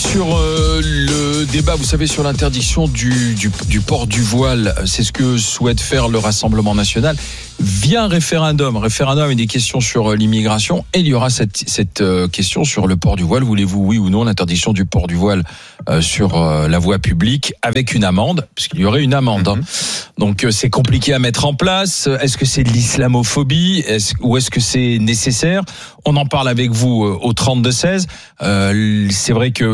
sur le débat, vous savez, sur l'interdiction du port du voile. C'est ce que souhaite faire le Rassemblement national via un référendum avec des questions sur l'immigration. Et il y aura cette question sur le port du voile. Voulez-vous, oui ou non, l'interdiction du port du voile sur la voie publique avec une amende, parce qu'il y aurait une amende. Donc c'est compliqué à mettre en place. Est-ce que c'est de l'islamophobie ou est-ce que c'est nécessaire? On en parle avec vous au 32-16. C'est vrai que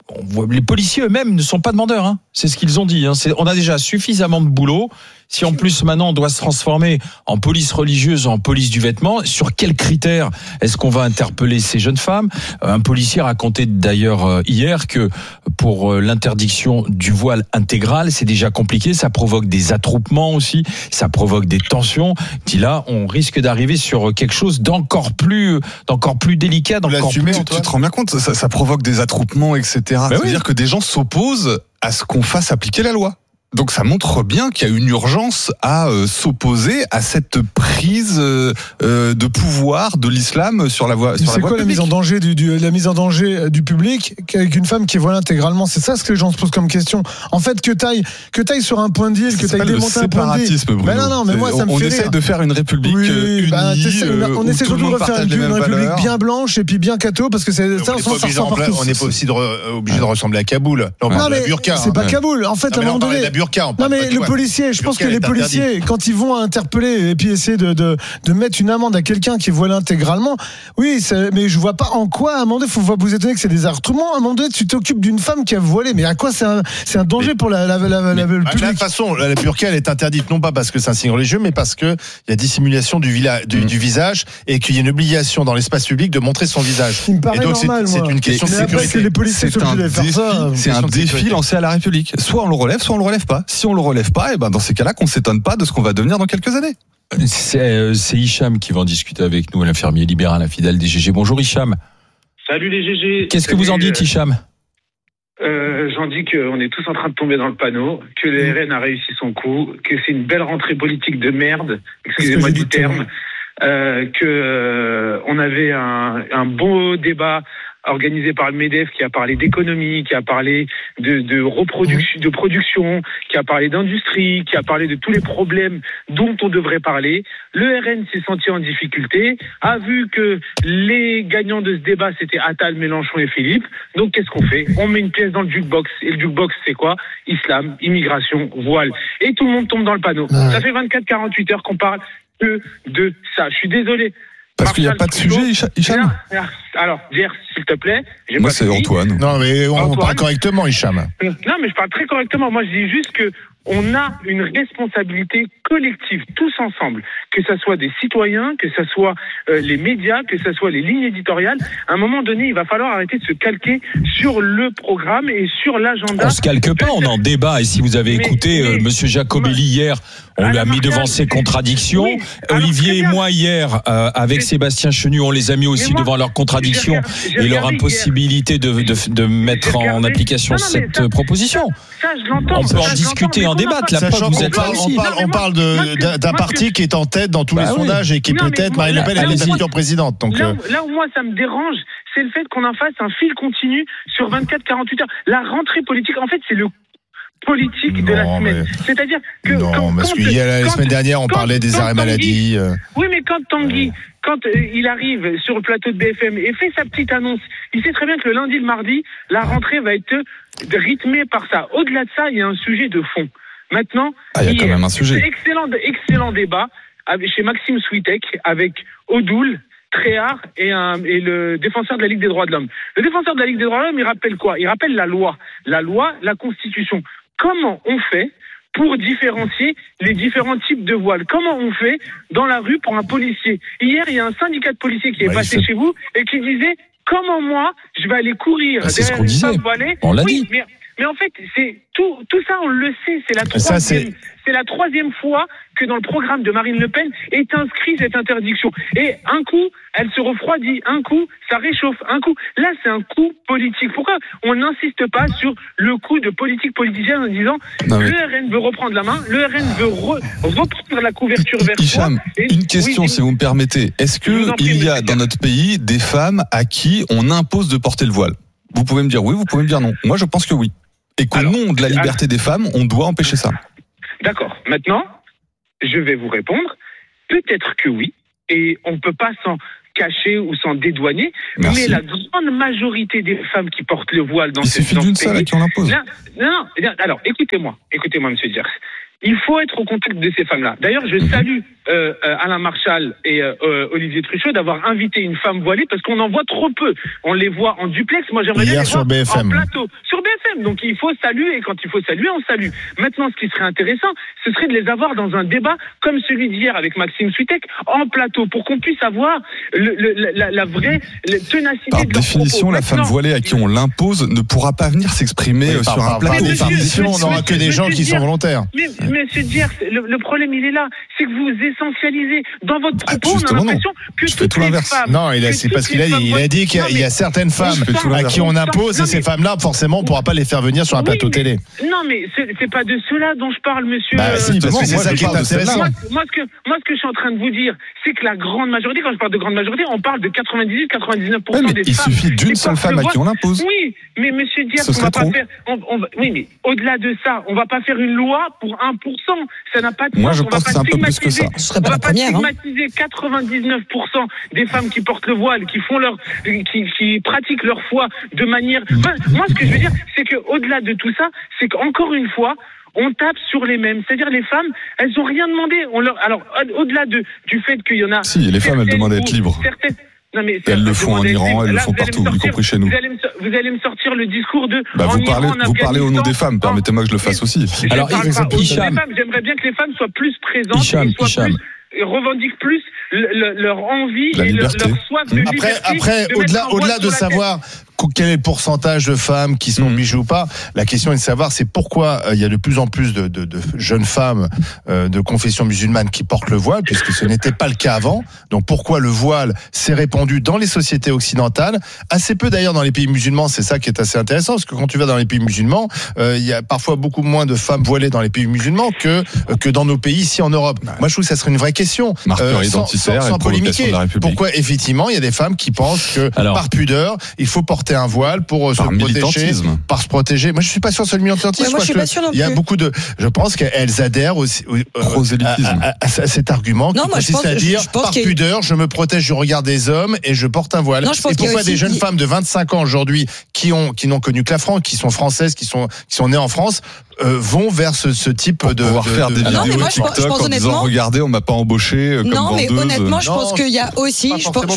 les policiers eux-mêmes ne sont pas demandeurs, hein. C'est ce qu'ils ont dit, hein. On a déjà suffisamment de boulot. Si en plus maintenant on doit se transformer en police religieuse, en police du vêtement, sur quels critères est-ce qu'on va interpeller ces jeunes femmes? Un policier racontait d'ailleurs hier que pour l'interdiction du voile intégral, c'est déjà compliqué, ça provoque des attroupements aussi, ça provoque des tensions. Il dit là, on risque d'arriver sur quelque chose d'encore plus délicat, d'encore plus... Tu te rends bien compte, ça provoque des attroupements, etc. C'est-à-dire que des gens s'opposent à ce qu'on fasse appliquer la loi. Donc ça montre bien qu'il y a une urgence à s'opposer à cette prise de pouvoir de l'islam sur la voie publique. C'est quoi la mise en danger la mise en danger du public avec une femme qui est voilée intégralement? C'est ça ce que les gens se posent comme question. En fait, que t'ailles sur un point de deal, que t'ailles démonter un point de deal. Mais non, mais moi ça me fait rire. On essaie de faire une république unie. On essaie surtout de refaire une république bien blanche et puis bien catho, parce que c'est ça. On n'est pas aussi obligé de ressembler à Kaboul. Non mais c'est pas Kaboul. En fait, à un moment donné. Non mais le policier, je pense que les policiers, quand ils vont interpeller et puis essayer de mettre une amende à quelqu'un qui est voilé intégralement, oui, mais je vois pas en quoi, à un moment donné, faut vous étonner que c'est des attroupements. À un moment donné, tu t'occupes d'une femme qui a voilé, mais à quoi c'est un danger pour le public? De toute façon, la burqa elle est interdite non pas parce que c'est un signe religieux, mais parce que il y a dissimulation du visage et qu'il y a une obligation dans l'espace public de montrer son visage. Il me paraît et donc normal, c'est une question de sécurité. Les policiers sont obligés de faire ça. C'est un défi lancé à la République. Soit on le relève, soit on le relève pas. Si on le relève pas, et ben dans ces cas-là, qu'on s'étonne pas de ce qu'on va devenir dans quelques années. C'est Hicham qui va en discuter avec nous, l'infirmier libéral, un fidèle des GG. Bonjour Hicham. Salut les GG. Qu'est-ce que vous en dites, Hicham? J'en dis qu'on est tous en train de tomber dans le panneau, que le RN a réussi son coup, que c'est une belle rentrée politique de merde, excusez-moi du terme, que on avait un beau débat organisé par le MEDEF qui a parlé d'économie, qui a parlé de reproduction, de production, qui a parlé d'industrie, qui a parlé de tous les problèmes dont on devrait parler. Le RN s'est senti en difficulté, a vu que les gagnants de ce débat c'était Attal, Mélenchon et Philippe. Donc qu'est-ce qu'on fait? On met une pièce dans le jukebox. Et le jukebox c'est quoi? Islam, immigration, voile. Et tout le monde tombe dans le panneau. Ça fait 24-48 heures qu'on parle que de ça. Je suis désolé. Parce qu'il n'y a pas de sujet, Hicham. Alors, Dier, s'il te plaît. Moi, c'est Antoine. Non, mais on parle correctement, Hicham. Non, mais je parle très correctement. Moi, je dis juste que on a une responsabilité collective, tous ensemble, que ça soit des citoyens, que ça soit les médias, que ça soit les lignes éditoriales. À un moment donné, il va falloir arrêter de se calquer sur le programme et sur l'agenda. On se calque pas, on en débat. Et si vous avez écouté Monsieur Jacobelli hier, on lui a mis devant ses contradictions. Oui, Olivier et moi hier, avec Sébastien Chenu, on les a mis aussi devant leurs contradictions et leur impossibilité de mettre en application cette proposition. Ça, je l'entends. On peut en discuter, en débattre. La preuve, vous êtes là aussi. On parle d'un parti qui est en tête dans tous les sondages et qui peut-être Marine Le Pen est la future présidente. Donc là où moi ça me dérange, c'est le fait qu'on en fasse un fil continu sur 24-48 heures. La rentrée politique, en fait, c'est le politique de la semaine. C'est-à-dire que parce qu'il y a la semaine dernière, on parlait des arrêts maladie. Oui, mais quand Tanguy, quand il arrive sur le plateau de BFM et fait sa petite annonce, il sait très bien que le lundi, le mardi, la rentrée va être rythmée par ça. Au-delà de ça, il y a un sujet de fond. Maintenant, il y a quand même un sujet. Excellent débat chez Maxime Switek avec Odoul, Tréhard et le défenseur de la Ligue des droits de l'homme. Le défenseur de la Ligue des droits de l'homme, il rappelle quoi? Il rappelle la loi, la Constitution. Comment on fait pour différencier les différents types de voiles? Comment on fait dans la rue pour un policier? Hier, il y a un syndicat de policiers qui est passé chez vous et qui disait comment moi, je vais aller courir derrière une femme voilée. On l'a dit. Mais en fait, c'est tout ça, on le sait. C'est la troisième fois que dans le programme de Marine Le Pen est inscrit cette interdiction. Et un coup, elle se refroidit. Un coup, ça réchauffe. Un coup, là, c'est un coup politique. Pourquoi on n'insiste pas sur le coup de politique politicienne en disant le RN veut reprendre la main, le RN veut reprendre la couverture vers soi. Une question, si vous me permettez. Est-ce qu'il y a dans notre pays des femmes à qui on impose de porter le voile? Vous pouvez me dire oui, vous pouvez me dire non. Moi, je pense que oui. Et qu'au nom de la liberté des femmes, on doit empêcher ça. D'accord. Maintenant, je vais vous répondre. Peut-être que oui. Et on ne peut pas s'en cacher ou s'en dédouaner. Merci. Mais la grande majorité des femmes qui portent le voile dans il suffit d'une seule à qui on l'impose. Non. Alors, écoutez-moi, monsieur Diers. Il faut être au contact de ces femmes-là. D'ailleurs, je salue Alain Marchal et Olivier Truchot d'avoir invité une femme voilée parce qu'on en voit trop peu. On les voit en duplex. Moi, j'aimerais bien les voir BFM. en plateau. Sur BFM. Donc, il faut saluer. Et quand il faut saluer, on salue. Maintenant, ce qui serait intéressant, ce serait de les avoir dans un débat comme celui d'hier avec Maxime Switek en plateau pour qu'on puisse avoir la vraie ténacité Par de leurs définition, propos. la femme voilée à qui on l'impose ne pourra pas venir s'exprimer sur un plateau. Par définition, on n'aura que des gens qui sont volontaires. Mais monsieur Diers, le problème il est là, c'est que vous essentialisez dans votre propos, on a l'impression que toutes les femmes. Non, c'est pas ce qu'il a dit. Il a dit qu'il y a certaines femmes à qui on impose et ces femmes-là, forcément, on ne pourra pas les faire venir sur un plateau télé. Non, mais c'est pas de cela dont je parle, monsieur. Si, parce que c'est ça qui est intéressant. Moi, ce que je suis en train de vous dire, c'est que la grande majorité, quand je parle de grande majorité, on parle de 98-99% des femmes. Il suffit d'une seule femme à qui on l'impose. Oui, mais monsieur Diers, on va pas faire. Oui, mais au-delà de ça, on va pas faire une loi pour 1%. Ça n'a pas de sens. Moi, je pense que c'est un peu plus que ça. Ce serait pas la première. On va pas stigmatiser 99% des femmes qui portent le voile, qui pratiquent leur foi de manière. Moi, ce que je veux dire, c'est que au-delà de tout ça, c'est qu'encore une fois, on tape sur les mêmes. C'est-à-dire les femmes, elles ont rien demandé. Alors, au-delà du fait qu'il y en a. Si, les femmes, elles demandent à être libres. Non, mais elles le font en Iran, elles le font partout, y compris chez nous. Vous allez me sortir le discours de. Vous parlez au nom des femmes, permettez-moi que je le fasse aussi. Alors, Hicham, j'aimerais bien que les femmes soient plus présentes et revendiquent plus leur envie et leur soif de liberté. Après, au-delà de savoir quel est le pourcentage de femmes qui sont bijoux ou pas, la question est de savoir c'est pourquoi il y a de plus en plus de jeunes femmes de confession musulmane qui portent le voile, puisque ce n'était pas le cas avant. Donc pourquoi le voile s'est répandu dans les sociétés occidentales, assez peu d'ailleurs dans les pays musulmans. C'est ça qui est assez intéressant, parce que quand tu vas dans les pays musulmans, il y a parfois beaucoup moins de femmes voilées dans les pays musulmans que dans nos pays ici en Europe. Moi je trouve que ça serait une vraie question, sans polémiquer. Pourquoi effectivement il y a des femmes qui pensent que par pudeur il faut porter un voile pour se protéger. Moi, je suis pas sûr que c'est le militantisme. Moi, je suis pas sûr non plus. Il y a beaucoup de. Je pense qu'elles adhèrent aussi à cet argument qui consiste à dire par pudeur, je me protège du regard des hommes et je porte un voile. Et pourquoi des jeunes femmes de 25 ans aujourd'hui qui n'ont connu que la France, qui sont françaises, qui sont nées en France, vont vers ce type de faire des vidéos TikTok en disant regardez, on m'a pas embauché comme vendeuse. Mais honnêtement, je pense qu'il y a aussi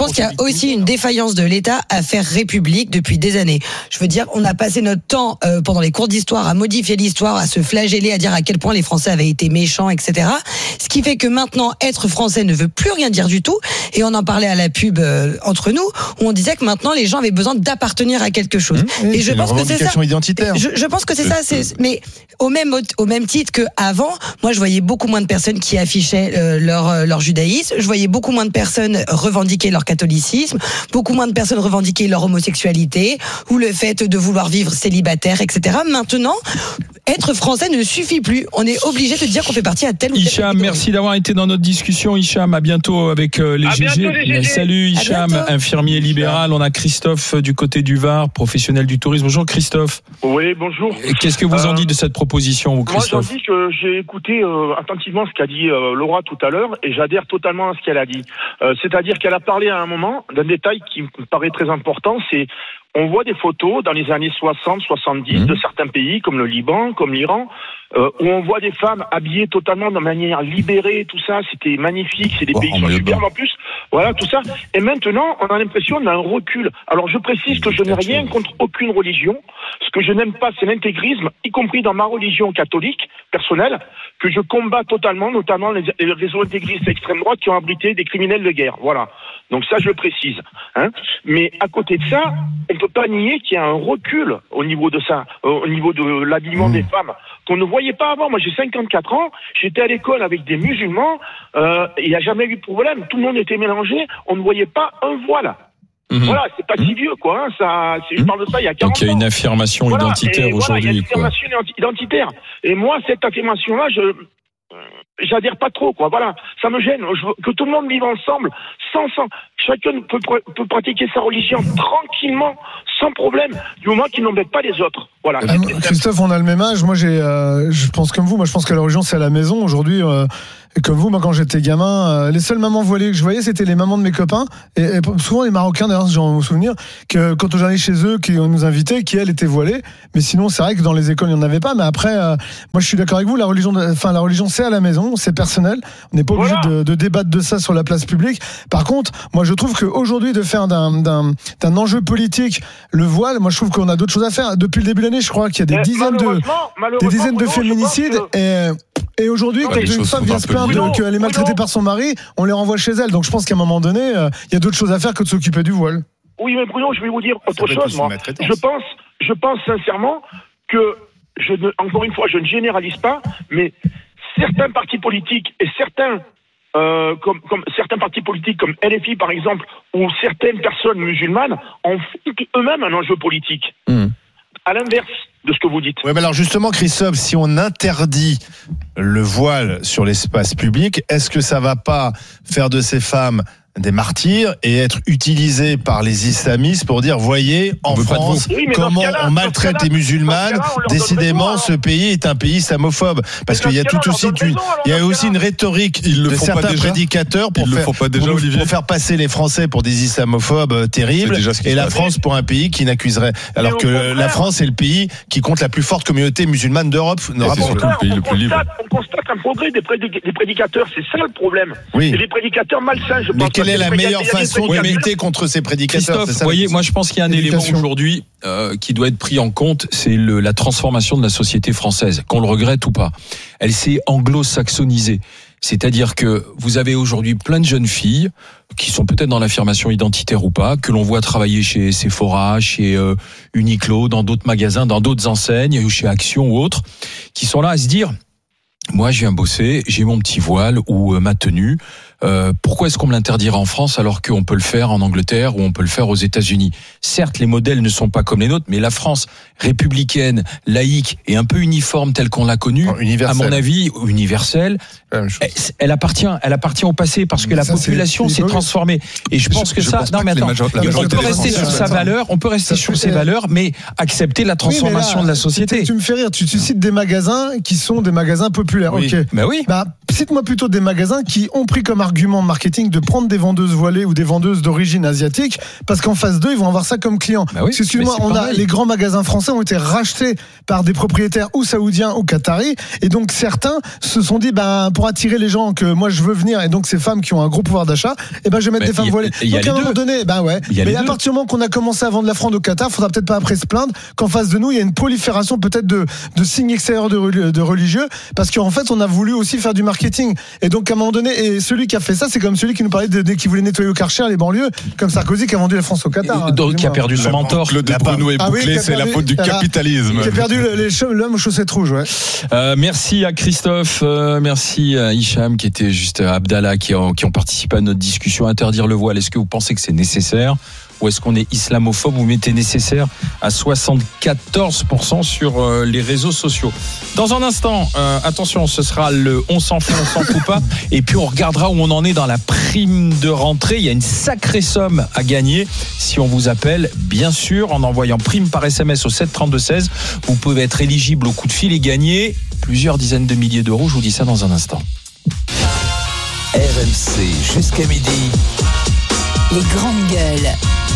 une défaillance de l'État à faire République depuis des années. Je veux dire, on a passé notre temps pendant les cours d'histoire à modifier l'histoire, à se flageller, à dire à quel point les Français avaient été méchants, etc. Ce qui fait que maintenant, être français ne veut plus rien dire du tout. Et on en parlait à la pub entre nous, où on disait que maintenant les gens avaient besoin d'appartenir à quelque chose. Et je pense que c'est ça. Identitaire. Je pense que c'est ça. Mais au même titre qu'avant, moi je voyais beaucoup moins de personnes qui affichaient leur judaïsme, je voyais beaucoup moins de personnes revendiquer leur catholicisme, beaucoup moins de personnes revendiquer leur homosexualité ou le fait de vouloir vivre célibataire, etc. Maintenant, être français ne suffit plus. On est obligé de dire qu'on fait partie à tel ou tel. Hicham, merci d'avoir été dans notre discussion. Hicham, à bientôt avec les GG. Salut Hicham, infirmier libéral. On a Christophe du côté du Var, professionnel du tourisme. Bonjour Christophe. Oui, bonjour. Qu'est-ce que vous en dites de cette proposition, vous, Christophe? Moi, j'en dis que j'ai écouté attentivement ce qu'a dit Laura tout à l'heure et j'adhère totalement à ce qu'elle a dit. C'est-à-dire qu'elle a parlé à un moment d'un détail qui me paraît très important, c'est on voit des photos dans les années 60, 70 de certains pays comme le Liban, comme l'Iran, où on voit des femmes habillées totalement de manière libérée, tout ça, c'était magnifique, c'est des pays qui sont superbes en plus, voilà, tout ça. Et maintenant, on a l'impression d'un recul. Alors je précise que je n'ai rien contre aucune religion. Ce que je n'aime pas, c'est l'intégrisme, y compris dans ma religion catholique, personnelle, que je combats totalement, notamment les réseaux intégristes extrême droite qui ont abrité des criminels de guerre, voilà. Donc ça, je le précise. Mais à côté de ça, on ne peut pas nier qu'il y a un recul au niveau de ça, au niveau de l'habillement des femmes, qu'on ne voyait pas avant. Moi, j'ai 54 ans, j'étais à l'école avec des musulmans, il n'y a jamais eu de problème, tout le monde était mélangé, on ne voyait pas un voile. Voilà, c'est pas si vieux, quoi. Je parle de ça il y a 40 ans. Donc il y a une affirmation identitaire aujourd'hui. Il y a une affirmation identitaire. Et moi, cette affirmation-là, j'adhère pas trop, quoi. Voilà, ça me gêne. Je veux que tout le monde vive ensemble, sans chacun peut pratiquer sa religion tranquillement, sans problème, du moment qu'ils n'embêtent pas les autres. Voilà. Christophe, on a le même âge. Moi, je pense comme vous. Moi, je pense que la religion, c'est à la maison. Aujourd'hui, et comme vous, moi, quand j'étais gamin, les seules mamans voilées que je voyais, c'était les mamans de mes copains. Et souvent, les Marocains, d'ailleurs, j'en me souvenir, que quand j'allais chez eux, qui nous invitaient, qui, elles, étaient voilées. Mais sinon, c'est vrai que dans les écoles, il n'y en avait pas. Mais après, moi, je suis d'accord avec vous. La religion, c'est à la maison. C'est personnel. On n'est pas obligé de débattre de ça sur la place publique. Par contre, moi, je trouve qu'aujourd'hui, de faire d'un enjeu politique le voile, moi, je trouve qu'on a d'autres choses à faire. Depuis le début de l'année, je crois qu'il y a des dizaines de féminicides. Et aujourd'hui, quand une femme vient se plaindre qu'elle est maltraitée par son mari, on les renvoie chez elle. Donc je pense qu'à un moment donné, il y a d'autres choses à faire que de s'occuper du voile. Oui, mais Bruno, je vais vous dire autre chose. Moi, je pense sincèrement que, encore une fois, je ne généralise pas, mais certains partis politiques et certains comme certains partis politiques comme LFI par exemple, ou certaines personnes musulmanes en font eux-mêmes un enjeu politique. À l'inverse de ce que vous dites. Oui, mais alors justement, Christophe, si on interdit le voile sur l'espace public, est-ce que ça va pas faire de ces femmes des martyrs et être utilisés par les islamistes pour dire, voyez, en France, comment on maltraite les musulmanes. Décidément, ce pays est un pays islamophobe. Parce qu'il y a il y a aussi une rhétorique de certains prédicateurs pour faire passer les Français pour des islamophobes terribles et la France pour un pays qui n'accuserait. Alors que la France est le pays qui compte la plus forte communauté musulmane d'Europe. C'est surtout le pays le plus libre. On constate un progrès des prédicateurs, c'est ça le problème. Oui. Et les prédicateurs malsains, je pense. Quelle est la meilleure façon de lutter contre ces prédicateurs? Christophe, vous voyez, moi je pense qu'il y a un élément aujourd'hui qui doit être pris en compte, c'est la transformation de la société française, qu'on le regrette ou pas. Elle s'est anglo-saxonisée. C'est-à-dire que vous avez aujourd'hui plein de jeunes filles qui sont peut-être dans l'affirmation identitaire ou pas, que l'on voit travailler chez Sephora, chez Uniqlo, dans d'autres magasins, dans d'autres enseignes, ou chez Action ou autres, qui sont là à se dire, moi je viens bosser, j'ai mon petit voile ou ma tenue, pourquoi est-ce qu'on me l'interdira en France alors qu'on peut le faire en Angleterre ou on peut le faire aux États-Unis? Certes, les modèles ne sont pas comme les nôtres, mais la France républicaine, laïque et un peu uniforme telle qu'on l'a connue, à mon avis, universelle, elle appartient au passé parce que la population s'est transformée. Et je pense que ça, non mais attends, on peut rester sur sa valeur, on peut rester sur ses valeurs, mais accepter la transformation de la société. Tu me fais rire, tu cites des magasins qui sont des magasins populaires. Oui. Ok. Bah oui. Cite-moi plutôt des magasins qui ont pris comme argument marketing de prendre des vendeuses voilées ou des vendeuses d'origine asiatique, parce qu'en face d'eux, ils vont avoir ça comme client. Bah oui, excuse-moi, les grands magasins français ont été rachetés par des propriétaires ou saoudiens ou qataris, et donc certains se sont dit, pour attirer les gens que moi je veux venir, et donc ces femmes qui ont un gros pouvoir d'achat, je vais mettre des femmes voilées. Donc à un moment donné, mais à partir du moment qu'on a commencé à vendre la fronde au Qatar, faudra peut-être pas après se plaindre qu'en face de nous, il y a une prolifération peut-être de signes extérieurs de religieux, parce qu'en fait, on a voulu aussi faire du marketing. Et donc à un moment donné, et celui qui a fait ça, c'est comme celui qui nous parlait qui voulait nettoyer au Karcher les banlieues, comme Sarkozy qui a vendu la France au Qatar. Donc qui a perdu son mentor. Le de Bruno est bouclé, c'est la faute du capitalisme. Qui a perdu l'homme aux chaussettes rouges. Merci à Christophe, merci à Hicham qui était juste à Abdallah qui ont participé à notre discussion. Interdire le voile, est-ce que vous pensez que c'est nécessaire? Ou est-ce qu'on est islamophobe? Vous mettez nécessaire à 74% sur les réseaux sociaux. Dans un instant, attention, ce sera le on s'en fout, on s'en fout pas. Et puis on regardera où on en est dans la prime de rentrée. Il y a une sacrée somme à gagner si on vous appelle, bien sûr, en envoyant prime par SMS au 732-16. Vous pouvez être éligible au coup de fil et gagner plusieurs dizaines de milliers d'euros. Je vous dis ça dans un instant. RMC jusqu'à midi. Les grandes gueules.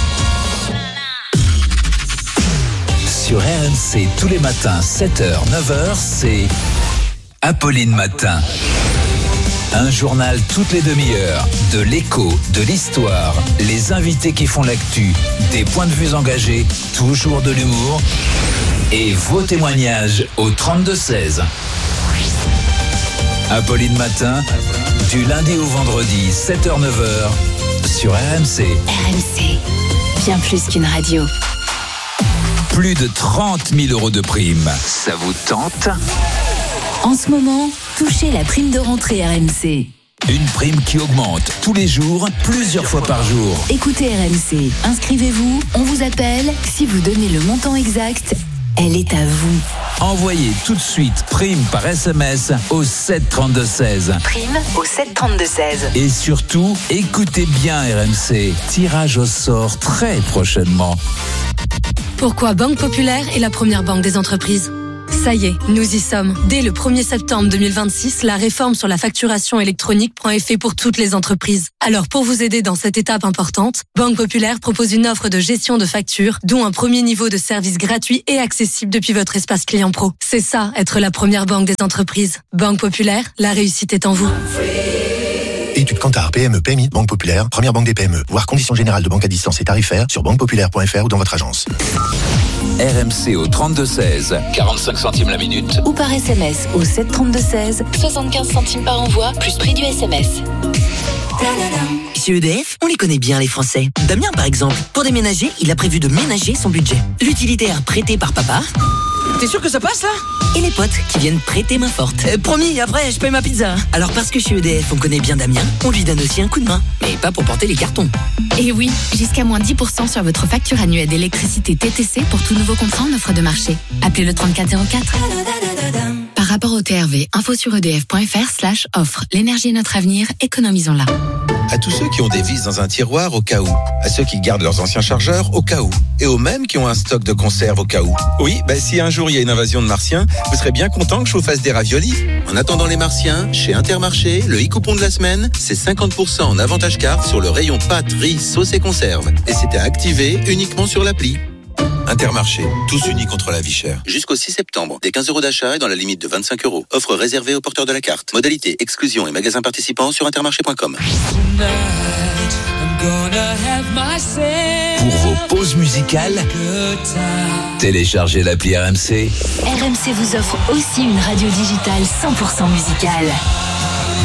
Sur RMC, tous les matins, 7h, 9h, c'est Apolline Matin. Un journal toutes les demi-heures, de l'écho, de l'histoire, les invités qui font l'actu, des points de vue engagés, toujours de l'humour et vos témoignages au 32-16. Apolline Matin, du lundi au vendredi, 7h, 9h, sur RMC. RMC, bien plus qu'une radio. Plus de 30 000 euros de prime. Ça vous tente? En ce moment, touchez la prime de rentrée RMC. Une prime qui augmente tous les jours, plusieurs fois par jour. Écoutez RMC, inscrivez-vous, on vous appelle. Si vous donnez le montant exact, elle est à vous. Envoyez tout de suite prime par SMS au 732-16. Prime au 732-16. Et surtout, écoutez bien RMC. Tirage au sort très prochainement. Pourquoi Banque Populaire est la première banque des entreprises? Ça y est, nous y sommes. Dès le 1er septembre 2026, la réforme sur la facturation électronique prend effet pour toutes les entreprises. Alors pour vous aider dans cette étape importante, Banque Populaire propose une offre de gestion de factures, dont un premier niveau de service gratuit et accessible depuis votre espace client pro. C'est ça, être la première banque des entreprises. Banque Populaire, la réussite est en vous. Étude Kantar, PME, PMI, Banque Populaire, première banque des PME. Voir conditions générales de banque à distance et tarifaires sur banquepopulaire.fr ou dans votre agence. RMC au 32-16, 45 centimes la minute. Ou par SMS au 732-16, 75 centimes par envoi, plus prix du SMS. Chez EDF, on les connaît bien les Français. Damien par exemple, pour déménager, il a prévu de ménager son budget. L'utilitaire prêté par papa. T'es sûr que ça passe là? Et les potes qui viennent prêter main forte. Promis, après je paye ma pizza. Alors parce que chez EDF on connaît bien Damien, on lui donne aussi un coup de main. Mais pas pour porter les cartons. Et oui, jusqu'à moins 10% sur votre facture annuelle d'électricité TTC pour tout nouveau contrat en offre de marché. Appelez le 3404. Par rapport au TRV, info sur edf.fr/offre. L'énergie est notre avenir, économisons-la. À tous ceux qui ont des vis dans un tiroir au cas où, à ceux qui gardent leurs anciens chargeurs au cas où, et aux mêmes qui ont un stock de conserve au cas où. Oui, si un jour il y a une invasion de martiens, vous serez bien content que je vous fasse des raviolis. En attendant les martiens, chez Intermarché, le e-coupon de la semaine, c'est 50% en avantage carte sur le rayon pâtes, riz, sauce et conserve. Et c'était activé uniquement sur l'appli. Intermarché, tous unis contre la vie chère. Jusqu'au 6 septembre, des 15 € d'achat et dans la limite de 25 €. Offre réservée aux porteurs de la carte. Modalité, exclusion et magasins participants sur intermarché.com. Pour vos pauses musicales, téléchargez l'appli RMC. RMC vous offre aussi une radio digitale 100% musicale.